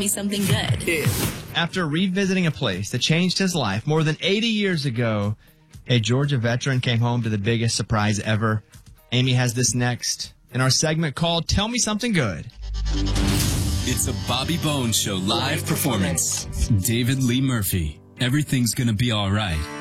me something good. After revisiting a place that changed his life more than 80 years ago, a Georgia veteran came home to the biggest surprise ever. Amy has this next in our segment called Tell Me Something Good. It's a Bobby Bones Show live performance. David Lee Murphy. Everything's gonna be all right.